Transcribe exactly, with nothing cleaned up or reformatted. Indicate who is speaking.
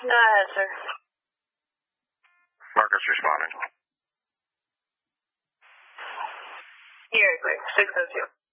Speaker 1: Go ahead, sir.
Speaker 2: Marcus responding.
Speaker 1: Here, quick. six oh two.